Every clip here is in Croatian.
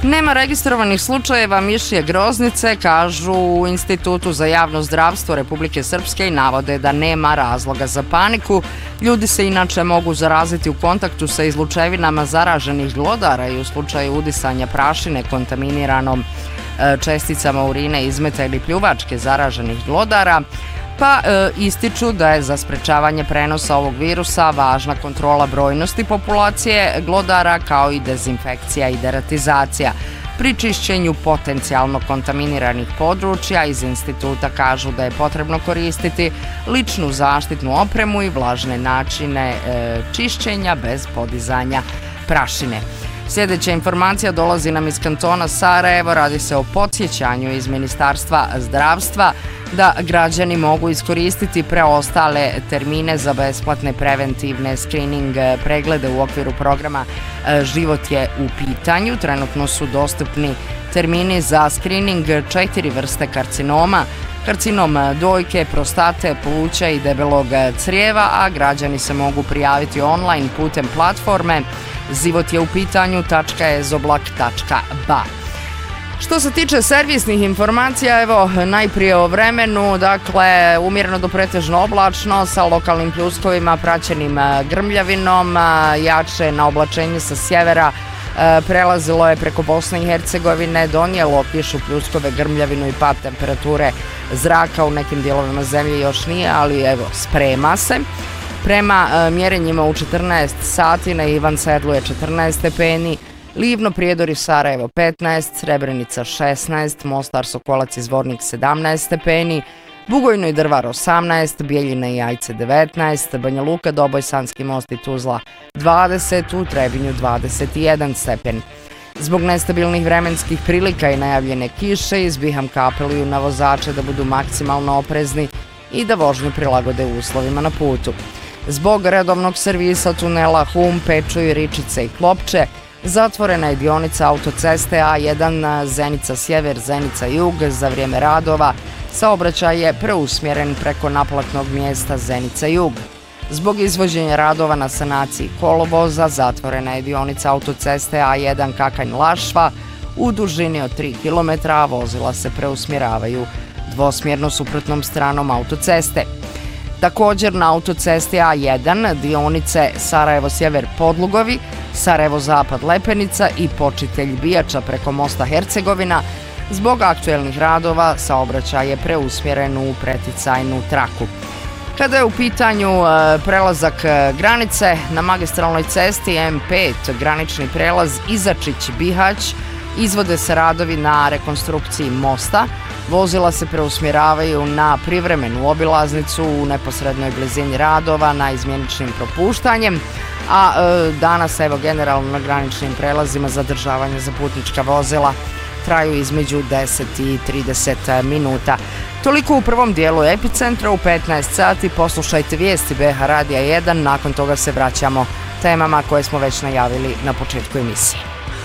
Nema registrovanih slučajeva mišje groznice, kažu u Institutu za javno zdravstvo Republike Srpske i navode da nema razloga za paniku. Ljudi se inače mogu zaraziti u kontaktu sa izlučevinama zaraženih glodara i u slučaju udisanja prašine kontaminiranom česticama urine, izmeta ili pljuvačke zaraženih glodara, pa ističu da je za sprečavanje prenosa ovog virusa važna kontrola brojnosti populacije glodara kao i dezinfekcija i deratizacija. Pri čišćenju potencijalno kontaminiranih područja iz instituta kažu da je potrebno koristiti ličnu zaštitnu opremu i vlažne načine čišćenja bez podizanja prašine. Sljedeća informacija dolazi nam iz kantona Sarajevo, radi se o podsjećanju iz Ministarstva zdravstva da građani mogu iskoristiti preostale termine za besplatne preventivne screening preglede u okviru programa Život je u pitanju. Trenutno su dostupni termini za screening 4 vrste karcinoma, karcinom dojke, prostate, pluća i debelog crijeva, a građani se mogu prijaviti online putem platforme životjeupitanju.ezoblak.ba. Što se tiče servisnih informacija, evo najprije o vremenu, dakle umjereno do pretežno oblačno sa lokalnim pljuskovima praćenim grmljavinom, jače na oblačenje sa sjevera prelazilo je preko Bosne i Hercegovine, donijelo kišu, pljuskove, grmljavinu i pad temperature zraka u nekim dijelovima zemlje još nije, ali evo sprema se. Prema mjerenjima u 14 sati na Ivan Sedlu je 14 stepeni, Livno, Prijedor, Sarajevo 15, Srebrenica 16, Mostar, Sokolac i Zvornik 17 stepeni, Bugojno i Drvar 18, Bijeljina i Jajce 19, Banja Luka, Doboj, Sanski Most i Tuzla 20, u Trebinju 21 stepen. Zbog nestabilnih vremenskih prilika i najavljene kiše izbiham apeluju na vozače da budu maksimalno oprezni i da vožnju prilagode uslovima na putu. Zbog redovnog servisa tunela Hum, Pečuj, Ričice i Klopče, zatvorena je dionica autoceste A1 Zenica Sjever, Zenica Jug za vrijeme radova. Saobraćaj je preusmjeren preko naplatnog mjesta Zenica Jug. Zbog izvođenja radova na sanaciji kolovoza zatvorena je dionica autoceste A1 Kakanj-Lašva u dužini od 3 km, a vozila se preusmjeravaju dvosmjerno suprotnom stranom autoceste. Također na autocesti A1 dionice Sarajevo-Sjever Podlugovi, Sarajevo-Zapad Lepenica i Počitelj Bijača preko mosta Hercegovina zbog aktuelnih radova saobraćaj je preusmjeren u preticajnu traku. Kada je u pitanju prelazak granice na magistralnoj cesti M5, granični prelaz Izačić-Bihać, izvode se radovi na rekonstrukciji mosta. Vozila se preusmjeravaju na privremenu obilaznicu u neposrednoj blizini radova na izmjeničnim propuštanjem, a danas evo generalno na graničnim prelazima zadržavanje za putnička vozila traju između 10 i 30 minuta. Toliko u prvom dijelu Epicentra. U 15 sati poslušajte vijesti BH Radija 1, nakon toga se vraćamo temama koje smo već najavili na početku emisije.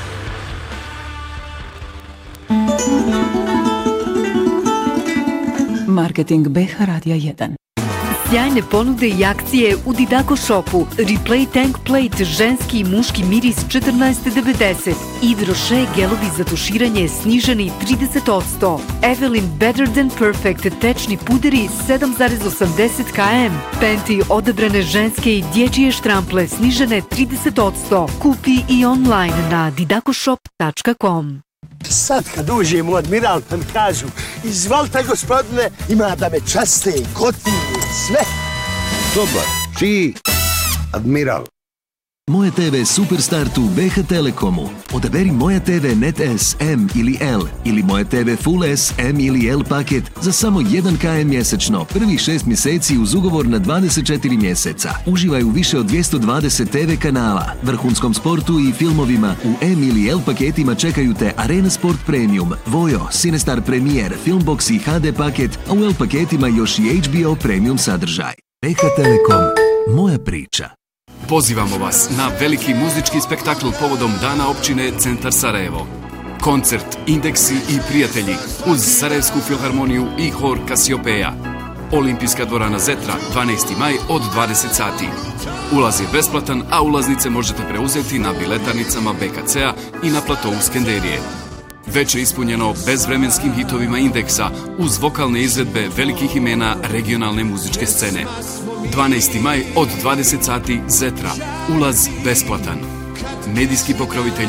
Marketing BH Radija 1. Sjajne ponude i akcije u Didako Shopu. Replay Tank Plate, ženski i muški miris 14,90. Yves Rocher gelovi za tuširanje sniženi 30%. Evelyn Better Than Perfect tečni puderi 7,80 km. Penti odabrane ženske i dječje štrample snižene 30%. Kupi i online na didakoshop.com. Sad kad uđem u Admiral pa mi kažu izvalite gospodine, ima da me časte, gotivi, sve. Dobar, čiji? Admiral. Moje TV Superstart u BH Telekomu. Odaberi Moje TV Net S, M ili L ili Moje TV Full S, M ili L paket za samo 1 km mjesečno. Prvih 6 mjeseci uz ugovor na 24 mjeseca. Uživaj u više od 220 TV kanala, vrhunskom sportu i filmovima. U M ili L paketima čekaju te Arena Sport Premium, Vojo, Cinestar Premier, Filmbox i HD paket, a u L paketima još i HBO Premium sadržaj. BH Telekom. Moja priča. Pozivamo vas na veliki muzički spektakl povodom Dana općine Centar Sarajevo. Koncert, Indeksi i prijatelji uz Sarajevsku filharmoniju i hor Kasiopeja. Olimpijska dvorana Zetra, 12. maj od 20 sati. Ulaz je besplatan, a ulaznice možete preuzeti na biletarnicama BKC-a i na platovu Skenderije. Već je ispunjeno bezvremenskim hitovima Indeksa uz vokalne izvedbe velikih imena regionalne muzičke scene. 12. maj od 20 sati Zetra. Ulaz besplatan. Medijski pokrovitelj